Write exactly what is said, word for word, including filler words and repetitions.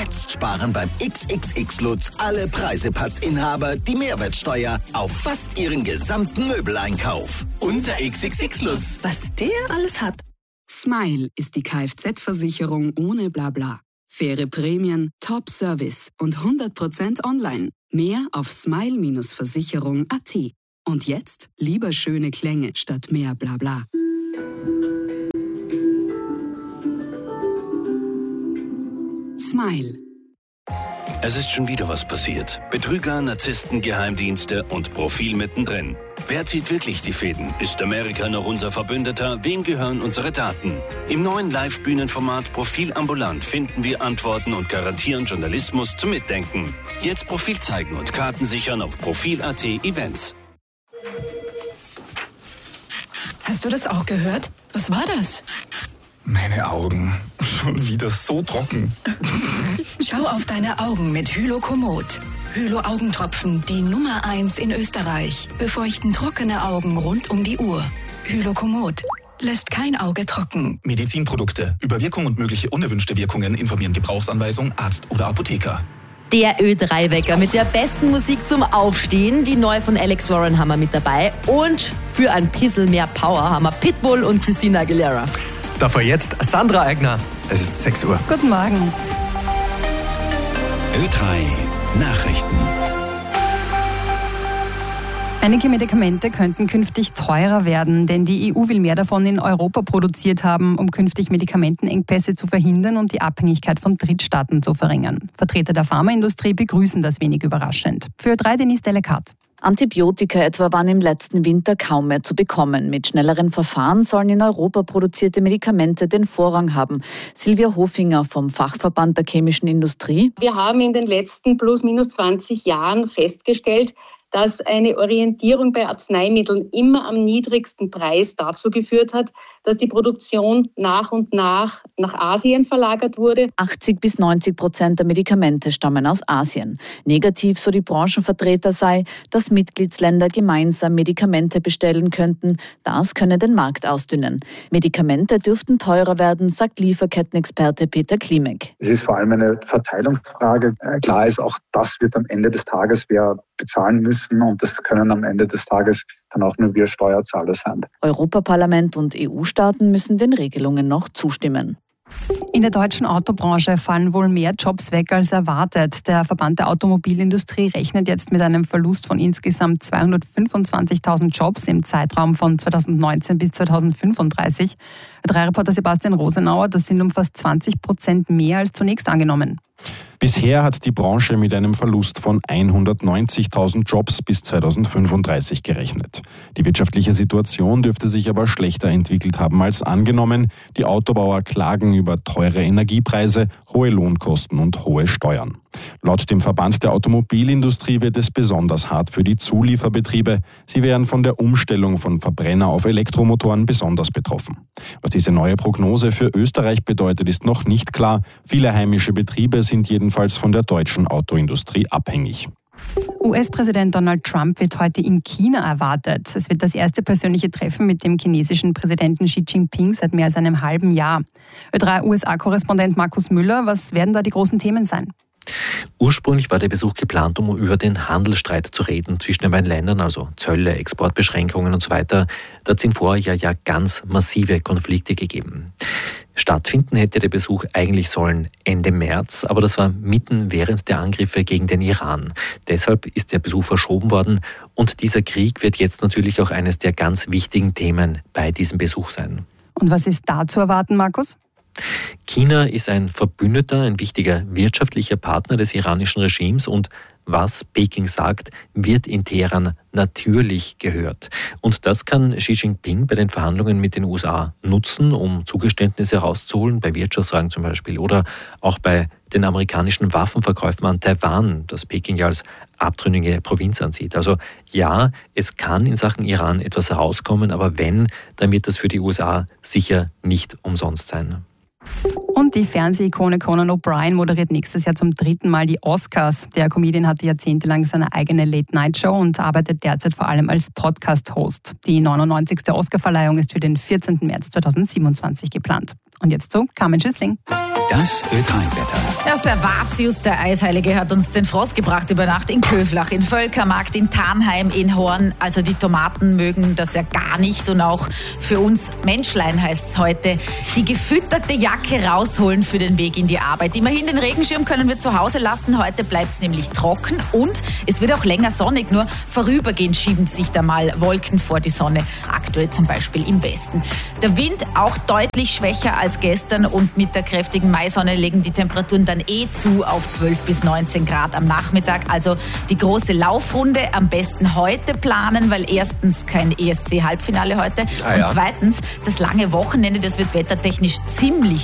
Jetzt sparen beim X X X Lutz alle Preisepassinhaber die Mehrwertsteuer auf fast ihren gesamten Möbeleinkauf. Unser X X X Lutz. Was der alles hat. Smile ist die Kfz-Versicherung ohne Blabla. Faire Prämien, Top-Service und hundert Prozent online. Mehr auf smile Bindestrich versicherung punkt at. Und jetzt lieber schöne Klänge statt mehr Blabla. Smile. Es ist schon wieder was passiert. Betrüger, Narzissten, Geheimdienste und Profil mittendrin. Wer zieht wirklich die Fäden? Ist Amerika noch unser Verbündeter? Wem gehören unsere Daten? Im neuen Live-Bühnenformat Profil ambulant finden wir Antworten und garantieren Journalismus zum Mitdenken. Jetzt Profil zeigen und Karten sichern auf Profil punkt at Events. Hast du das auch gehört? Was war das? Meine Augen. Schon wieder so trocken. Schau auf deine Augen mit Hylokomod. Hylo-Augentropfen, die Nummer eins in Österreich. Befeuchten trockene Augen rund um die Uhr. Hylokomod lässt kein Auge trocken. Medizinprodukte. Über Wirkung und mögliche unerwünschte Wirkungen informieren Gebrauchsanweisung, Arzt oder Apotheker. Der Ö drei Wecker mit der besten Musik zum Aufstehen. Die neu von Alex Warren haben wir mit dabei. Und für ein bisschen mehr Power haben wir Pitbull und Christina Aguilera. Davor jetzt Sandra Eigner. Es ist sechs Uhr. Guten Morgen. Ö drei Nachrichten. Einige Medikamente könnten künftig teurer werden, denn die E U will mehr davon in Europa produziert haben, um künftig Medikamentenengpässe zu verhindern und die Abhängigkeit von Drittstaaten zu verringern. Vertreter der Pharmaindustrie begrüßen das wenig überraschend. Für Ö drei Denise Delekat. Antibiotika etwa waren im letzten Winter kaum mehr zu bekommen. Mit schnelleren Verfahren sollen in Europa produzierte Medikamente den Vorrang haben. Silvia Hofinger vom Fachverband der chemischen Industrie. Wir haben in den letzten plus minus zwanzig Jahren festgestellt, dass eine Orientierung bei Arzneimitteln immer am niedrigsten Preis dazu geführt hat, dass die Produktion nach und nach nach Asien verlagert wurde. achtzig bis neunzig Prozent der Medikamente stammen aus Asien. Negativ, so die Branchenvertreter, sei, dass Mitgliedsländer gemeinsam Medikamente bestellen könnten. Das könne den Markt ausdünnen. Medikamente dürften teurer werden, sagt Lieferkettenexperte Peter Klimek. Es ist vor allem eine Verteilungsfrage. Klar ist, auch das wird am Ende des Tages wer bezahlen müssen und das können am Ende des Tages dann auch nur wir Steuerzahler sein. Europaparlament und E U-Staaten müssen den Regelungen noch zustimmen. In der deutschen Autobranche fallen wohl mehr Jobs weg als erwartet. Der Verband der Automobilindustrie rechnet jetzt mit einem Verlust von insgesamt zweihundertfünfundzwanzigtausend Jobs im Zeitraum von zweitausendneunzehn bis zweitausendfünfunddreißig. drei Reporter Sebastian Rosenauer, das sind um fast zwanzig Prozent mehr als zunächst angenommen. Bisher hat die Branche mit einem Verlust von hundertneunzigtausend Jobs bis zweitausendfünfunddreißig gerechnet. Die wirtschaftliche Situation dürfte sich aber schlechter entwickelt haben als angenommen. Die Autobauer klagen über teure Energiepreise, hohe Lohnkosten und hohe Steuern. Laut dem Verband der Automobilindustrie wird es besonders hart für die Zulieferbetriebe. Sie wären von der Umstellung von Verbrenner auf Elektromotoren besonders betroffen. Was diese neue Prognose für Österreich bedeutet, ist noch nicht klar. Viele heimische Betriebe sind jedenfalls von der deutschen Autoindustrie abhängig. U S-Präsident Donald Trump wird heute in China erwartet. Es wird das erste persönliche Treffen mit dem chinesischen Präsidenten Xi Jinping seit mehr als einem halben Jahr. Ö drei U S A-Korrespondent Markus Müller, was werden da die großen Themen sein? Ursprünglich war der Besuch geplant, um über den Handelsstreit zu reden zwischen den beiden Ländern, also Zölle, Exportbeschränkungen und so weiter. Da hat es im Vorjahr ja ganz massive Konflikte gegeben. Stattfinden hätte der Besuch eigentlich sollen Ende März, aber das war mitten während der Angriffe gegen den Iran. Deshalb ist der Besuch verschoben worden und dieser Krieg wird jetzt natürlich auch eines der ganz wichtigen Themen bei diesem Besuch sein. Und was ist da zu erwarten, Markus? China ist ein Verbündeter, ein wichtiger wirtschaftlicher Partner des iranischen Regimes und was Peking sagt, wird in Teheran natürlich gehört. Und das kann Xi Jinping bei den Verhandlungen mit den U S A nutzen, um Zugeständnisse herauszuholen, bei Wirtschaftsfragen zum Beispiel, oder auch bei den amerikanischen Waffenverkäufen an Taiwan, das Peking ja als abtrünnige Provinz ansieht. Also ja, es kann in Sachen Iran etwas herauskommen, aber wenn, dann wird das für die U S A sicher nicht umsonst sein. Und die Fernsehikone Conan O'Brien moderiert nächstes Jahr zum dritten Mal die Oscars. Der Comedian hatte jahrzehntelang seine eigene Late-Night-Show und arbeitet derzeit vor allem als Podcast-Host. Die neunundneunzigste Oscarverleihung ist für den vierzehnten März zweitausendsiebenundzwanzig geplant. Und jetzt zu Carmen Schüssling. Das Ö drei Wetter. Der Servatius, der Eisheilige, hat uns den Frost gebracht über Nacht in Köflach, in Völkermarkt, in Tarnheim, in Horn. Also die Tomaten mögen das ja gar nicht. Und auch für uns Menschlein heißt es heute, die gefütterte Jacke rausholen für den Weg in die Arbeit. Immerhin den Regenschirm können wir zu Hause lassen. Heute bleibt es nämlich trocken und es wird auch länger sonnig. Nur vorübergehend schieben sich da mal Wolken vor die Sonne. Aktuell zum Beispiel im Westen. Der Wind auch deutlich schwächer als gestern und mit der kräftigen Maisonne legen die Temperaturen dann eh zu auf zwölf bis neunzehn Grad am Nachmittag. Also die große Laufrunde am besten heute planen, weil erstens kein E S C-Halbfinale heute Ah ja. und zweitens das lange Wochenende, das wird wettertechnisch ziemlich